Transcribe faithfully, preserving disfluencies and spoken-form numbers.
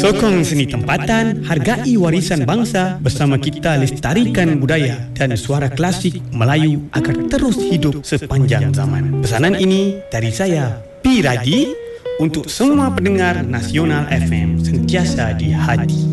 Sokong seni tempatan, hargai warisan bangsa, bersama kita lestarikan budaya dan suara klasik Melayu agar terus hidup sepanjang zaman. Pesanan ini dari saya, P. Raji, untuk semua pendengar Nasional F M sentiasa di hati.